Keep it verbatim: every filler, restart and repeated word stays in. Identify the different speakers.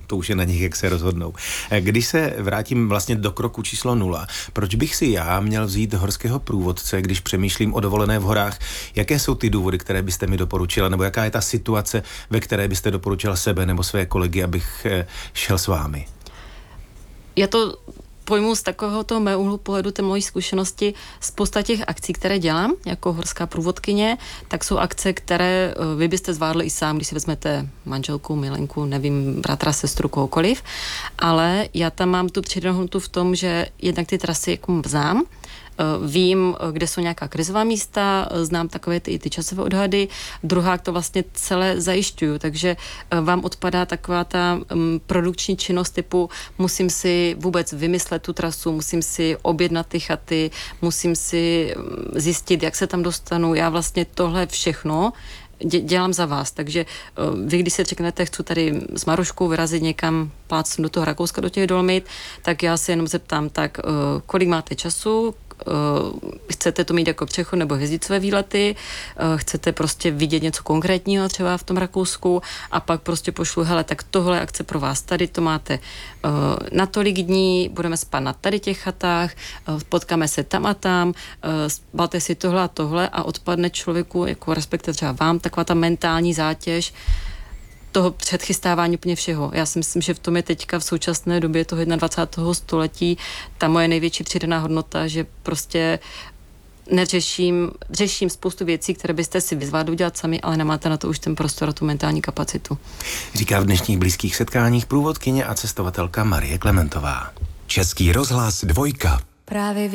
Speaker 1: to už je na nich, jak se rozhodnou. Když se vrátím vlastně do kroku číslo nula, proč bych si já měl vzít horského průvodce, když přemýšlím o dovolené v horách? Jaké jsou ty důvody, které byste mi doporučila, nebo jaká je ta situace, ve které byste doporučila sebe nebo své kolegy, abych šel s vámi?
Speaker 2: Je to pojmu z takového toho mého úhlu pohledu, té mojí zkušenosti, spousta těch akcí, které dělám jako horská průvodkyně, tak jsou akce, které vy byste zvládli i sám, když si vezmete manželku, milenku, nevím, bratra, sestru, kohokoliv, ale já tam mám tu přidanou hodnotu v tom, že jednak ty trasy jako znám, vím, kde jsou nějaká krizová místa, znám takové ty, ty časové odhady, druhá to vlastně celé zajišťuju, takže vám odpadá taková ta um, produkční činnost typu musím si vůbec vymyslet tu trasu, musím si objednat ty chaty, musím si zjistit, jak se tam dostanu. Já vlastně tohle všechno dělám za vás, takže vy, když se řeknete, chci tady s Maruškou vyrazit někam, plácnu do toho Rakouska, do těch Dolomit, tak já se jenom zeptám, tak kolik máte času, chcete to mít jako přechod nebo hvězdicové výlety, chcete prostě vidět něco konkrétního třeba v tom Rakousku a pak prostě pošlu, hele, tak tohle akce pro vás, tady to máte na tolik dní, budeme spát na tady těch chatách, potkáme se tam a tam, balte si tohle a tohle a odpadne člověku, jako respektive třeba vám, taková ta mentální zátěž toho předchystávání úplně všeho. Já si myslím, že v tom je teďka v současné době toho dvacátého prvního století ta moje největší přidaná hodnota, že prostě neřeším, řeším spoustu věcí, které byste si vyzvládli udělat sami, ale nemáte na to už ten prostor a tu mentální kapacitu.
Speaker 1: Říká v dnešních blízkých setkáních průvodkyně a cestovatelka Marie Klementová.
Speaker 3: Český rozhlas dvojka.
Speaker 4: Právě